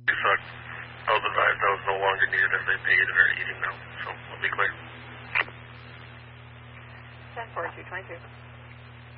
thought I was advised I was no longer needed as they paid and are eating now. So we'll be clear. 10-4, 222.